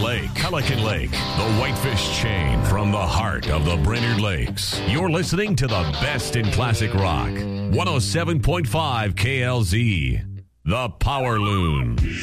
Lake, Pelican Lake, the Whitefish Chain from the heart of the Brainerd Lakes. You're listening to the best in classic rock. 107.5 KLZ, the Power Loon.